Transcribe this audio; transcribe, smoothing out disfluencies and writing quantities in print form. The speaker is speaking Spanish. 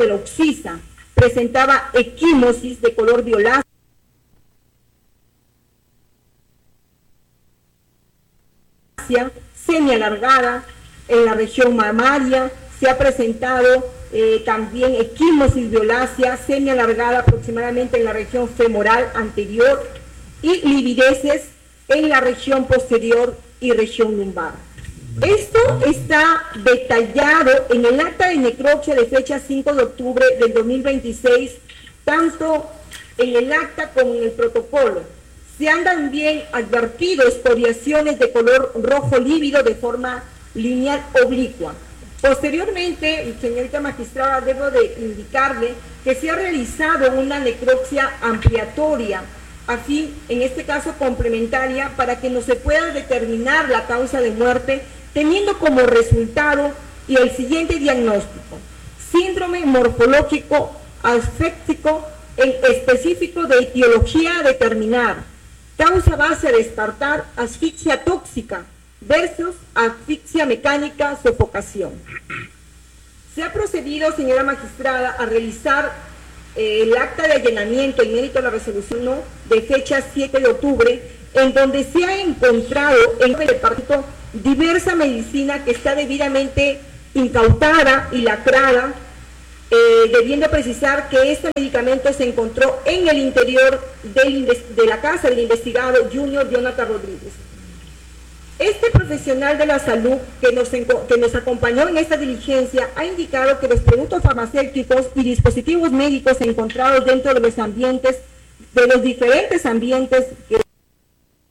de la oxisa. Presentaba equimosis de color violáceo, semi-alargada en la región mamaria. Se ha presentado también equimosis violácea semi-alargada aproximadamente en la región femoral anterior y livideces en la región posterior y región lumbar. Esto está detallado en el acta de necropsia de fecha 5 de octubre del 2026, tanto en el acta como en el protocolo. Se han también advertido escoriaciones de color rojo lívido de forma lineal oblicua. Posteriormente, señorita magistrada, debo de indicarle que se ha realizado una necropsia ampliatoria, así, en este caso complementaria, para que no se pueda determinar la causa de muerte, teniendo como resultado y el siguiente diagnóstico: síndrome morfológico asfíxico en específico de etiología a determinar, causa base a descartar, asfixia tóxica versus asfixia mecánica, sofocación. Se ha procedido, señora magistrada, a realizar el acta de allanamiento en mérito a la resolución no de fecha 7 de octubre, en donde se ha encontrado en el departamento diversa medicina que está debidamente incautada y lacrada, debiendo precisar que este medicamento se encontró en el interior de la casa del investigado Junior Jonathan Rodríguez. Este profesional de la salud que nos acompañó en esta diligencia ha indicado que los productos farmacéuticos y dispositivos médicos encontrados dentro de los ambientes, de los diferentes ambientes que